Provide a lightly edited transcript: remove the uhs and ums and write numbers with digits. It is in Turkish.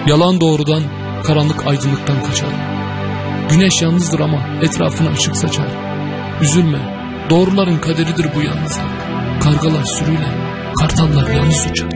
Yalan doğrudan, karanlık aydınlıktan kaçar. Güneş yalnızdır ama etrafını açık saçar. Üzülme, doğruların kaderidir bu yalnızlık. Kargalar sürüyle, kartallar yalnız uçar.